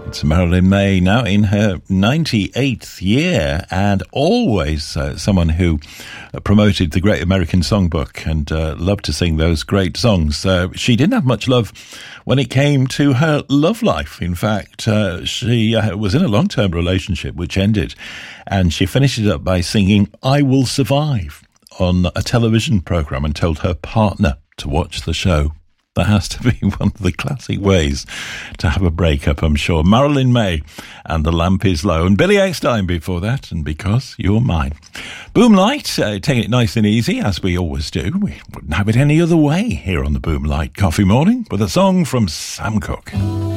It's Marilyn May, now in her 98th year, and always someone who promoted the Great American Songbook and loved to sing those great songs. She didn't have much love when it came to her love life. In fact, she was in a long-term relationship which ended, and she finished it up by singing I Will Survive on a television programme and told her partner to watch the show. That has to be one of the classic ways to have a breakup, I'm sure. Marilyn May and The Lamp Is Low. And Billy Eckstine before that, and Because You're Mine. Boomlight, taking it nice and easy, as we always do. We wouldn't have it any other way here on the Boomlight Coffee Morning with a song from Sam Cooke.